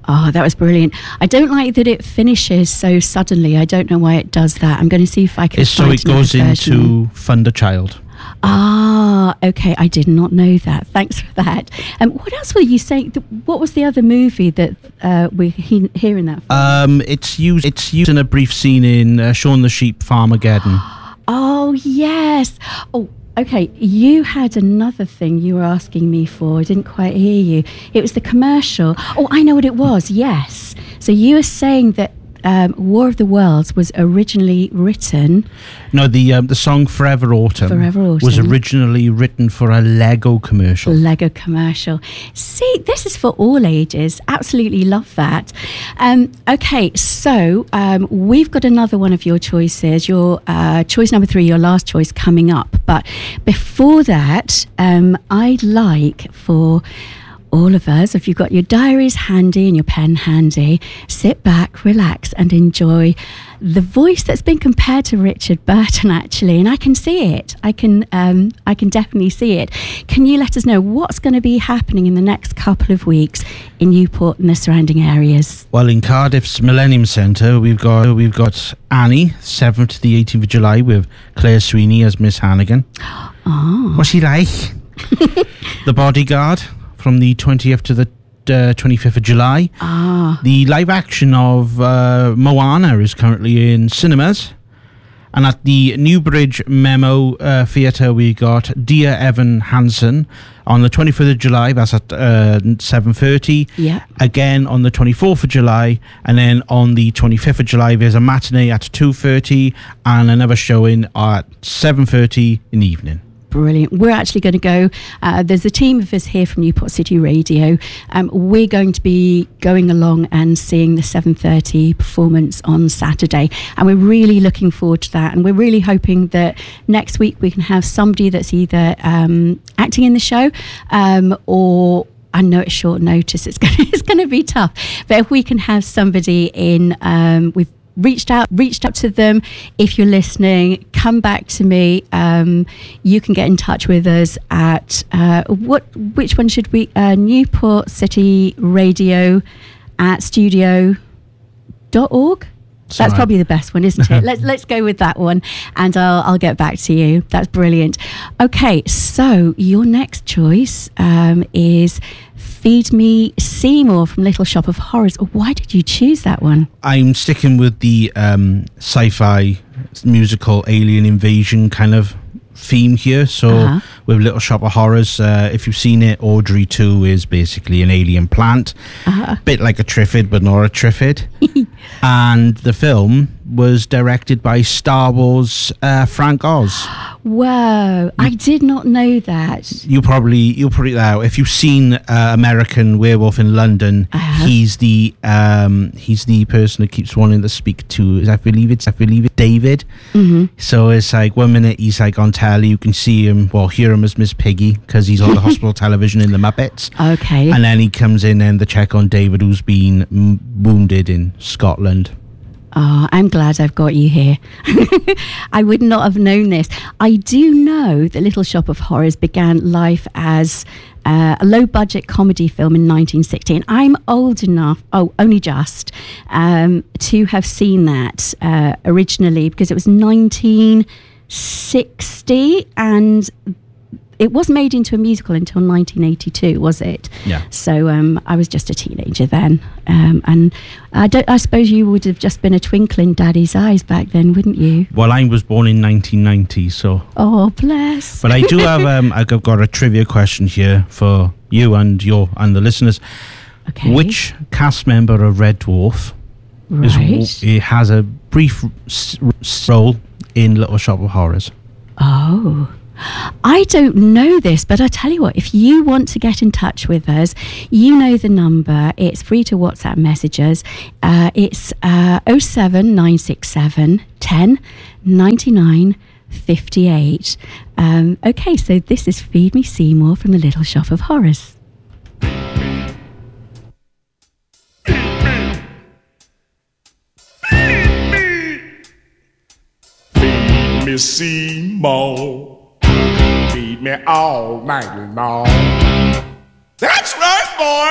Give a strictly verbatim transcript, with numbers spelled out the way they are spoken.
Oh, that was brilliant. I don't like that it finishes so suddenly. I don't know why it does that. I'm going to see if I can it's find so it goes another version. into Fund a Child. Ah, okay. I did not know that. Thanks for that. Um, what else were you saying? What was the other movie that uh, we're he- hearing that from? Um, it's used. It's used in a brief scene in uh, Shaun the Sheep, Farmageddon. Oh, yes. Oh, okay. You had another thing you were asking me for. I didn't quite hear you. It was the commercial. Oh, I know what it was. Yes. So you were saying that um, War of the Worlds was originally written... No, the um, the song Forever Autumn, Forever Autumn was originally written for a Lego commercial. Lego commercial. See, this is for all ages. Absolutely love that. Um, okay, so um, we've got another one of your choices. Your uh, choice number three, your last choice coming up. But before that, um, I'd like for all of us, if you've got your diaries handy and your pen handy, sit back, relax and enjoy the voice that's been compared to Richard Burton, actually, and I can see it. I can um, I can definitely see it. Can you let us know what's going to be happening in the next couple of weeks in Newport and the surrounding areas? Well, in Cardiff's Millennium Centre, we've got we've got Annie, seventh to the eighteenth of July, with Claire Sweeney as Miss Hannigan. Oh. What's she like? The Bodyguard, from the twentieth to the uh, twenty-fifth of July. Ah. The live action of uh, Moana is currently in cinemas. And at the Newbridge Memo uh, Theatre, we got Dear Evan Hansen on the twenty-fifth of July. That's at uh, seven thirty. Yeah. Again on the twenty-fourth of July. And then on the twenty-fifth of July, there's a matinee at two thirty and another showing at seven thirty in the evening. Brilliant. We're actually going to go, uh, there's a team of us here from Newport City Radio. Um, we're going to be going along and seeing the seven thirty performance on Saturday. And we're really looking forward to that. And we're really hoping that next week we can have somebody that's either um, acting in the show um, or... I know it's short notice. It's going to, it's going to be tough. But if we can have somebody in, um, we've reached out reached out to them. If you're listening, come back to me. Um, you can get in touch with us at uh, what which one should we uh, Newport City Radio at studio dot org. That's right. Probably the best one, isn't it? let's let's go with that one, and I'll I'll get back to you. That's brilliant. Okay, so your next choice um, is Feed Me Seymour from Little Shop of Horrors. Why did you choose that one? I'm sticking with the um, sci-fi musical alien invasion kind of theme here. So Uh-huh. with Little Shop of Horrors, uh, if you've seen it, Audrey two is basically an alien plant. Uh-huh. Bit like a Triffid, but not a Triffid. And the film was directed by Star Wars uh, Frank Oz. Whoa, I did not know that. You probably you'll probably know if you've seen uh, American Werewolf in London. I have. He's the um, he's the person that keeps wanting to speak to. I believe it's I believe it's David. Mm-hmm. So it's like one minute he's like on telly, you can see him, well, hear him as Miss Piggy because he's on the hospital television in the Muppets. Okay. And then he comes in and they check on David, who's been m- wounded in Scotland. Oh, I'm glad I've got you here. I would not have known this. I do know that Little Shop of Horrors began life as uh, a low-budget comedy film in nineteen sixty. And I'm old enough, oh, only just, um, to have seen that uh, originally because it was nineteen sixty and it wasn't made into a musical until nineteen eighty-two, was it? Yeah. So um, I was just a teenager then. Um, and I, don't, I suppose you would have just been a twinkle in Daddy's eyes back then, wouldn't you? Well, I was born in nineteen ninety, so... Oh, bless. But I do have, um, I've got a trivia question here for you and your and the listeners. Okay. Which cast member of Red Dwarf is, Right. it has a brief s- s- role in Little Shop of Horrors? Oh, I don't know this, but I tell you what, if you want to get in touch with us, you know the number. It's free to WhatsApp messages. Uh, it's uh, oh seven nine six seven ten ninety-nine fifty-eight. Um, okay, so this is Feed Me Seymour from the Little Shop of Horrors. Feed me Seymour. Feed me all night long. That's right, boy.